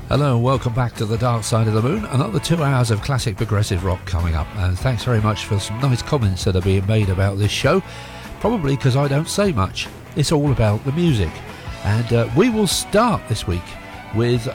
Hello and welcome back to the Dark Side of the Moon. Another 2 hours of classic progressive rock coming up, and thanks very much for some nice comments that are being made about this show, probably because I don't say much. It's all about the music, and we will start this week with